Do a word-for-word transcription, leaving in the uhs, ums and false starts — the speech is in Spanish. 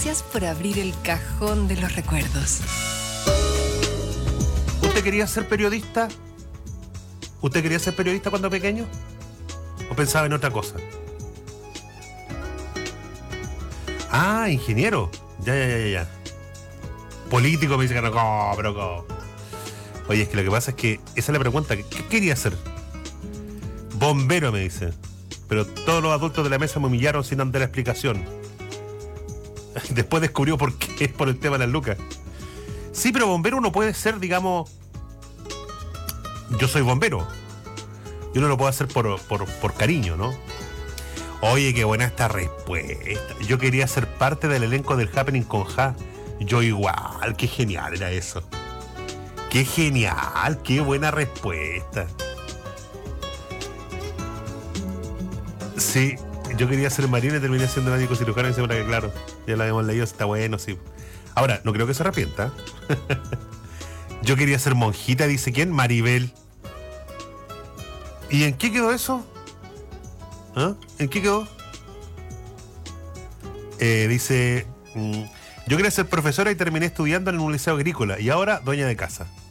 Gracias por abrir el cajón de los recuerdos. ¿Usted quería ser periodista? ¿Usted quería ser periodista cuando pequeño? ¿O pensaba en otra cosa? Ah, ingeniero. Ya, ya, ya, ya, ya. Político me dice que no, no, pero no. Oye, es que lo que pasa es que esa es la pregunta. ¿Qué quería ser? Bombero, me dice. Pero todos los adultos de la mesa me humillaron sin dar la explicación. Después descubrió por qué, es por el tema de las lucas. Sí, pero bombero uno puede ser, digamos... Yo soy bombero. Yo no lo puedo hacer por, por, por cariño, ¿no? Oye, qué buena esta respuesta. Yo quería ser parte del elenco del Happening con Ja. Yo igual, qué genial era eso. Qué genial, qué buena respuesta. Sí, yo quería ser marino y terminé siendo médico cirujano y segura que claro, ya lo habíamos leído, está bueno, sí. Ahora, no creo que se arrepienta. Yo quería ser monjita, dice ¿quién? Maribel. ¿Y en qué quedó eso? ¿Ah? ¿En qué quedó? Eh, dice... Mmm, yo quería ser profesora y terminé estudiando en un liceo agrícola y ahora dueña de casa.